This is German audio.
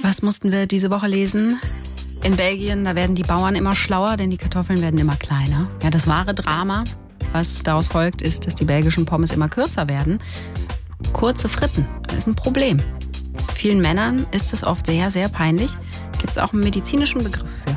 Was mussten wir diese Woche lesen? In Belgien, da werden die Bauern immer schlauer, denn die Kartoffeln werden immer kleiner. Ja, das wahre Drama, was daraus folgt, ist, dass die belgischen Pommes immer kürzer werden. Kurze Fritten, das ist ein Problem. Vielen Männern ist es oft sehr, sehr peinlich. Gibt es auch einen medizinischen Begriff für.